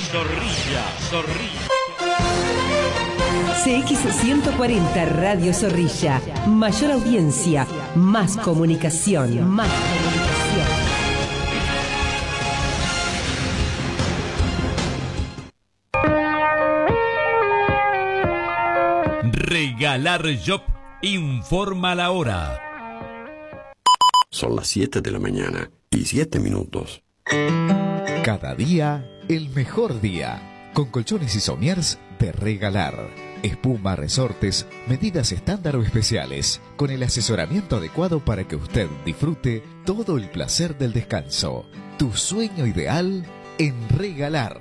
Zorrilla. CX140 Radio Zorrilla. Mayor audiencia, más comunicación. Regalar Shop informa la hora. Son las 7 de la mañana y 7 minutos. Cada día, el mejor día. Con colchones y somiers de Regalar. Espuma, resortes, medidas estándar o especiales. Con el asesoramiento adecuado para que usted disfrute todo el placer del descanso. Tu sueño ideal en Regalar.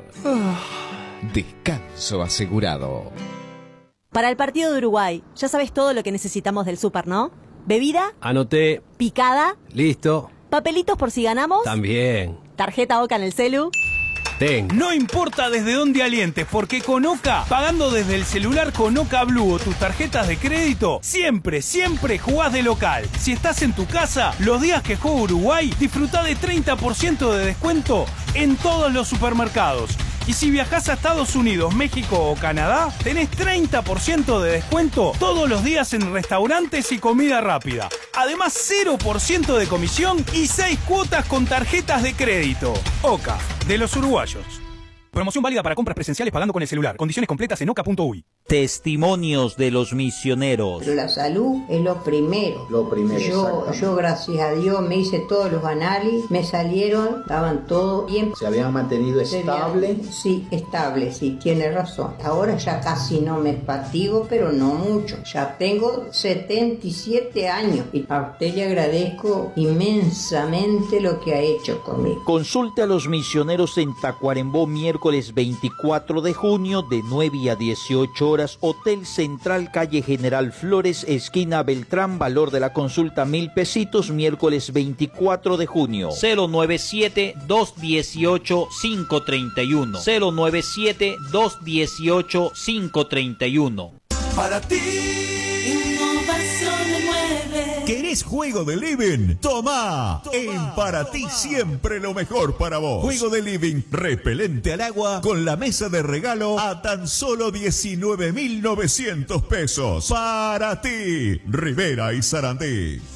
Descanso asegurado. Para el partido de Uruguay, ya sabes todo lo que necesitamos del súper, ¿no? ¿Bebida? Anoté. ¿Picada? Listo. ¿Papelitos por si ganamos? También. ¿Tarjeta Oca en el celu? No importa desde dónde alientes, porque con Oca, pagando desde el celular con Oca Blue o tus tarjetas de crédito, siempre jugás de local. Si estás en tu casa, los días que juega Uruguay, disfrutá de 30% de descuento en todos los supermercados. Y si viajás a Estados Unidos, México o Canadá, tenés 30% de descuento todos los días en restaurantes y comida rápida. Además, 0% de comisión y 6 cuotas con tarjetas de crédito. Oca, de los uruguayos. Promoción válida para compras presenciales pagando con el celular. Condiciones completas en oca.uy. Testimonios de los misioneros. Pero la salud es lo primero. Yo gracias a Dios me hice todos los análisis, me salieron, estaban todo bien. ¿Se habían mantenido estable? Sí, estable, sí, tiene razón. Ahora ya casi no me fatigo, pero no mucho. Ya tengo 77 años y a usted le agradezco inmensamente lo que ha hecho conmigo. Consulte a los misioneros en Tacuarembó miércoles 24 de junio de 9 a 18 horas, Hotel Central, calle General Flores, esquina Beltrán, valor de la consulta 1,000 pesitos, miércoles 24 de junio. 097-218-531. 097-218-531. Para ti. ¿Querés juego de living? Toma. En Para Ti siempre lo mejor para vos. Juego de living repelente al agua con la mesa de regalo a tan solo 19.900 pesos. Para Ti, Rivera y Sarandí.